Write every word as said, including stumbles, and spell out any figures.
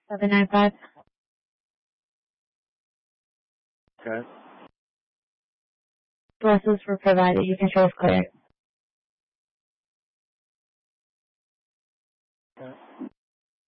seven nine five. Okay. Sources were provided. You can show us clear. Okay.